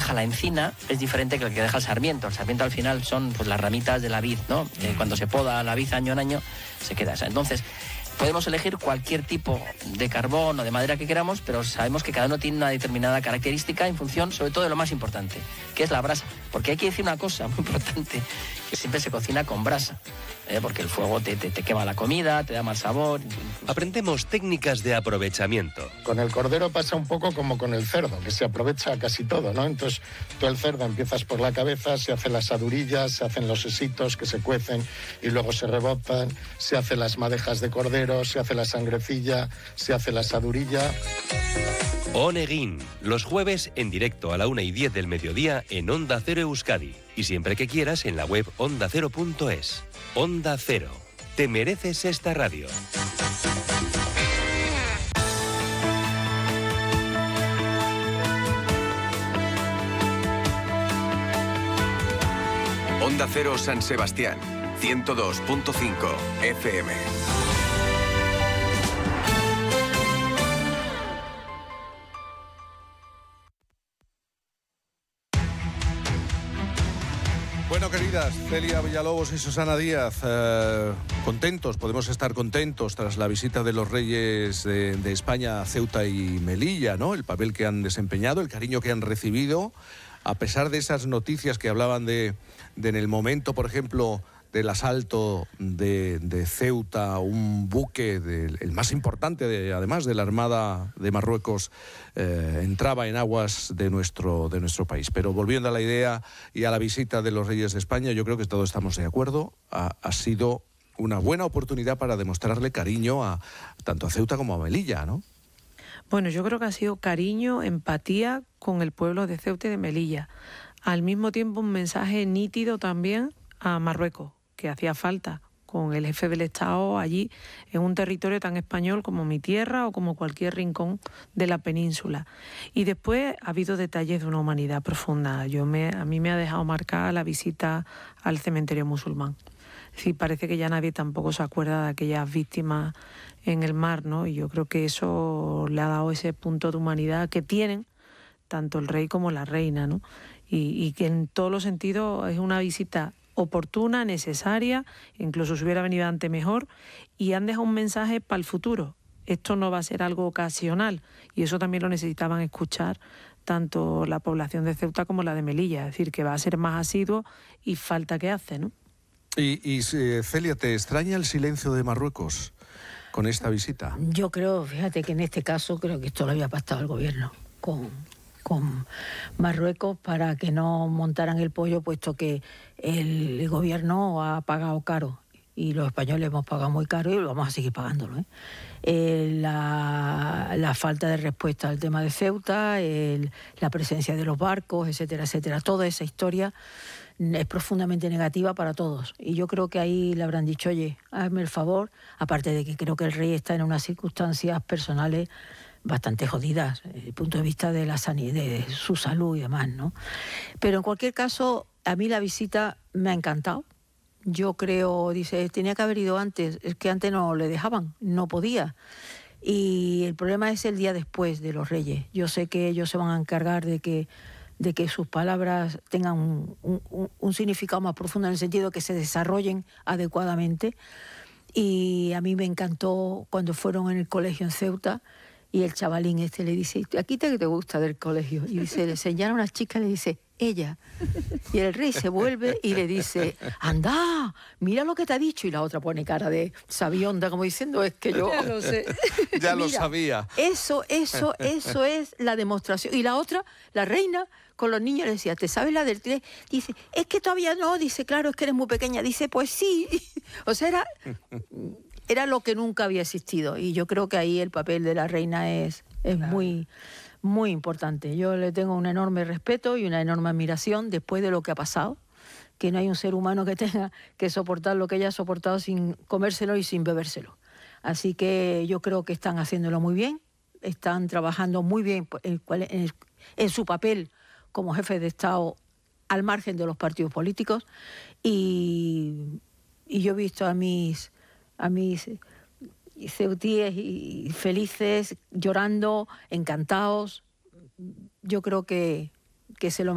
deja la encina es diferente que el que deja el sarmiento. El sarmiento al final son pues las ramitas de la vid, ¿no? Cuando se poda la vid año en año, se queda esa. Entonces, podemos elegir cualquier tipo de carbón o de madera que queramos, pero sabemos que cada uno tiene una determinada característica en función, sobre todo, de lo más importante, que es la brasa. Porque hay que decir una cosa muy importante, que siempre se cocina con brasa, porque el fuego te quema la comida, te da mal sabor. Aprendemos técnicas de aprovechamiento. Con el cordero pasa un poco como con el cerdo, que se aprovecha casi todo, ¿no? Entonces, tú el cerdo empiezas por la cabeza, se hacen las adurillas, se hacen los sesitos que se cuecen y luego se rebotan, se hacen las madejas de cordero, se hace la sangrecilla, se hace la asadurilla. Oneguin, los jueves en directo a la 1:10 del mediodía en Onda Cero Euskadi y siempre que quieras en la web ondacero.es. Onda Cero, te mereces esta radio. Onda Cero San Sebastián, 102.5 FM. Bueno, queridas, Celia Villalobos y Susana Díaz, contentos, podemos estar contentos tras la visita de los Reyes de España a Ceuta y Melilla, ¿no? El papel que han desempeñado, el cariño que han recibido, a pesar de esas noticias que hablaban de en el momento, por ejemplo, del asalto de Ceuta, un buque, el más importante, además de la Armada de Marruecos, entraba en aguas de nuestro país. Pero volviendo a la idea y a la visita de los Reyes de España, yo creo que todos estamos de acuerdo. Ha sido una buena oportunidad para demostrarle cariño tanto a Ceuta como a Melilla, ¿no? Bueno, yo creo que ha sido cariño, empatía con el pueblo de Ceuta y de Melilla. Al mismo tiempo, un mensaje nítido también a Marruecos, que hacía falta con el jefe del Estado allí en un territorio tan español como mi tierra o como cualquier rincón de la península. Y después ha habido detalles de una humanidad profunda. A mí me ha dejado marcada la visita al cementerio musulmán. Sí, parece que ya nadie tampoco se acuerda de aquellas víctimas en el mar, ¿no? Y yo creo que eso le ha dado ese punto de humanidad que tienen tanto el rey como la reina, ¿no? Y que en todos los sentidos es una visita oportuna, necesaria, incluso si hubiera venido antes mejor, y han dejado un mensaje para el futuro. Esto no va a ser algo ocasional, y eso también lo necesitaban escuchar tanto la población de Ceuta como la de Melilla, es decir, que va a ser más asiduo y falta que hace, ¿no? Y Celia, ¿te extraña el silencio de Marruecos con esta visita? Yo creo, fíjate que en este caso creo que esto lo había pactado el gobierno con Marruecos para que no montaran el pollo, puesto que el gobierno ha pagado caro y los españoles hemos pagado muy caro y lo vamos a seguir pagándolo, la falta de respuesta al tema de Ceuta, la presencia de los barcos, etcétera, etcétera. Toda esa historia es profundamente negativa para todos. Y yo creo que ahí le habrán dicho, oye, hazme el favor, aparte de que creo que el rey está en unas circunstancias personales bastante jodidas, desde el punto de vista de la sanidad, de su salud y demás, ¿no? Pero en cualquier caso, a mí la visita me ha encantado. Yo creo, dice, tenía que haber ido antes, es que antes no le dejaban, no podía. Y el problema es el día después de los Reyes. Yo sé que ellos se van a encargar de que sus palabras tengan un significado más profundo, en el sentido de que se desarrollen adecuadamente. Y a mí me encantó cuando fueron en el colegio en Ceuta, y el chavalín le dice, ¿aquí te gusta del colegio? Y dice, le señala a una chica y le dice, ella. Y el rey se vuelve y le dice, anda, mira lo que te ha dicho. Y la otra pone cara de sabionda, como diciendo, es que yo... Ya lo sé. Ya Mira, lo sabía. Eso es la demostración. Y la otra, la reina, con los niños le decía, ¿te sabes la del 3? Dice, es que todavía no. Dice, claro, es que eres muy pequeña. Dice, pues sí. O sea, era lo que nunca había existido. Y yo creo que ahí el papel de la reina es muy, muy importante. Yo le tengo un enorme respeto y una enorme admiración después de lo que ha pasado, que no hay un ser humano que tenga que soportar lo que ella ha soportado sin comérselo y sin bebérselo. Así que yo creo que están haciéndolo muy bien, están trabajando muy bien en su papel como jefe de Estado al margen de los partidos políticos, y yo he visto a mis ceutíes y felices, llorando, encantados. Yo creo que se lo